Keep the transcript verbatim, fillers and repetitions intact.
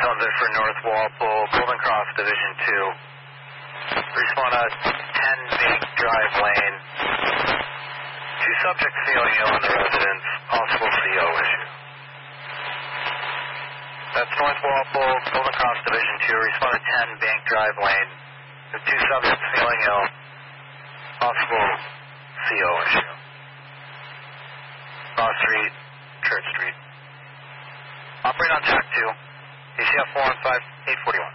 Tones in for North Walpole, Golden Cross Division two. Respond to ten Bank Drive Lane. Two subjects feeling ill in the residence, possible C O issue. That's North Walpole, Golden Cross Division two. Respond to ten Bank Drive Lane. The two subjects feeling ill, possible C O issue. Cross Street, Church Street. Operate on track two. A C F four one five, eight forty-one.